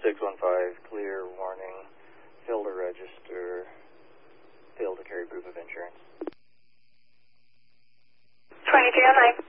615, clear, warning, fail to register, fail to carry proof of insurance. 2309.